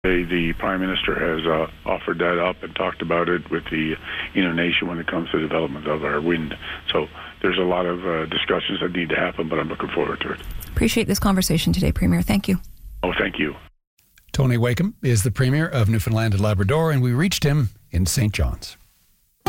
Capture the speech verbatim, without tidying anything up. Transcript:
The, the Prime Minister has uh, offered that up and talked about it with the Innu Nation when it comes to development of our wind. So there's a lot of uh, discussions that need to happen, but I'm looking forward to it. Appreciate this conversation today, Premier. Thank you. Oh, thank you. Tony Wakeham is the Premier of Newfoundland and Labrador, and we reached him in Saint John's.